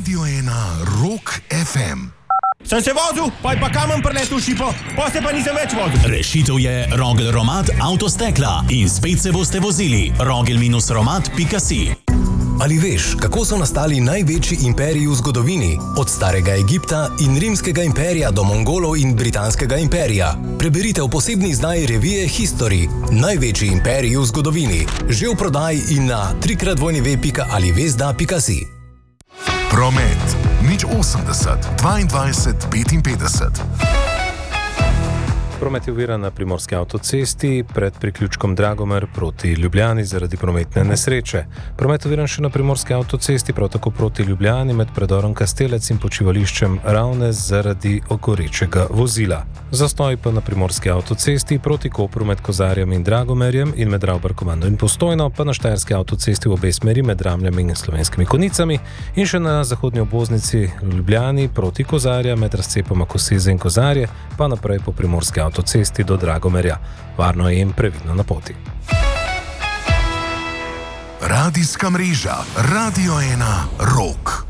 Radio 1 Rock FM. Sem se vozil, pa kamen preletel šipo, pa se pa nisem več vozil. Rešitev je Rogel-Romat avtostekla in spet se boste vozili. Rogel-Romat.si. Ali veš, kako so nastali največji imperiji v zgodovini? Od starega Egipta in rimskega imperija do Mongolov in britanskega imperija. Preberite v posebni izdaji revije History. Največji imperiji v zgodovini. Že v prodaji in na www.alivesda.si. Promet 080 22 55. Promet je oviran na Primorski avtocesti pred priključkom Dragomer proti Ljubljani zaradi prometne nesreče. Promet je oviran še na Primorski avtocesti, prav tako proti Ljubljani med predorom Kastelec in počivališčem Ravne zaradi ogorečega vozila. Zastoj pa na Primorski avtocesti proti Kopru med Kozarjem in Dragomerjem in med Ravbarkomando in Postojno, pa na Štajerski avtocesti v obe smeri med Ramljami in Slovenskimi Konicami in še na zahodnji obvoznici v Ljubljani proti Kozarja med razcepoma Koseze in Kozarje, pa naprej po Primorski avtocesti do Dragomerja. Varno je in previdno na poti. Radijska mreža Radio 1 Rock.